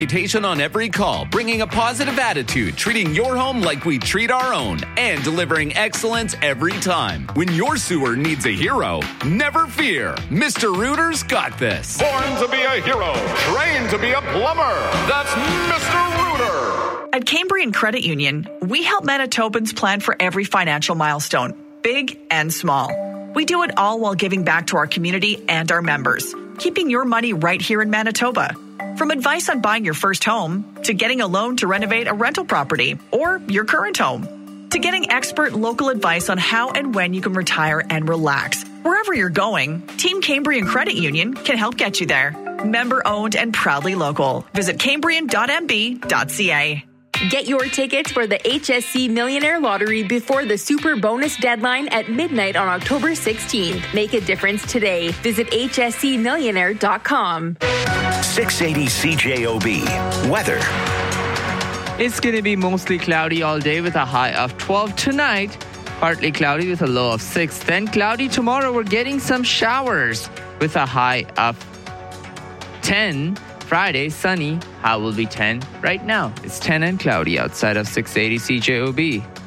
Reputation on every call, bringing a positive attitude, treating your home like we treat our own, and delivering excellence every time. When your sewer needs a hero, never fear. Mr. Rooter's got this. Born to be a hero, trained to be a plumber. That's Mr. Rooter. At Cambrian Credit Union, we help Manitobans plan for every financial milestone, big and small. We do it all while giving back to our community and our members, keeping your money right here in Manitoba. From advice on buying your first home, to getting a loan to renovate a rental property or your current home, to getting expert local advice on how and when you can retire and relax. Wherever you're going, Team Cambrian Credit Union can help get you there. Member owned and proudly local. Visit cambrian.mb.ca. Get your tickets for the HSC Millionaire Lottery before the Super Bonus deadline at midnight on October 16th. Make a difference today. Visit hscmillionaire.com. 680 CJOB. Weather. It's going to be mostly cloudy all day with a high of 12 tonight. Partly cloudy with a low of 6. Then cloudy tomorrow. We're getting some showers with a high of 10. Friday, sunny. High will be 10. Right now, it's 10 and cloudy outside of 680 CJOB.